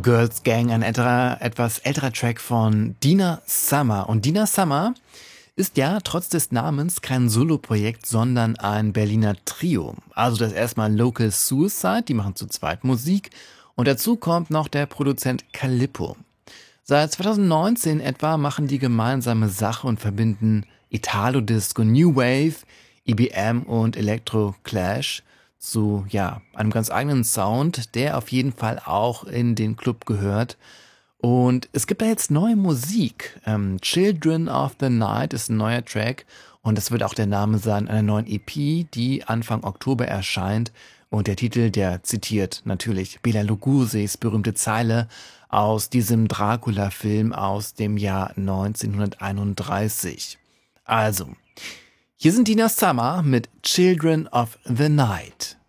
Girls Gang, ein etwas älterer Track von Dina Summer. Und Dina Summer ist ja trotz des Namens kein Soloprojekt, sondern ein Berliner Trio. Also das erstmal Local Suicide, die machen zu zweit Musik. Und dazu kommt noch der Produzent Calippo. Seit 2019 etwa machen die gemeinsame Sache und verbinden Italo-Disco, New Wave, EBM und Electro-Clash zu einem ganz eigenen Sound, der auf jeden Fall auch in den Club gehört. Und es gibt da jetzt neue Musik. Children of the Night ist ein neuer Track und das wird auch der Name sein einer neuen EP, die Anfang Oktober erscheint. Und der Titel, der zitiert natürlich Bela Lugosi's berühmte Zeile aus diesem Dracula-Film aus dem Jahr 1931. Also, hier sind Dina Summer mit Children of the Night.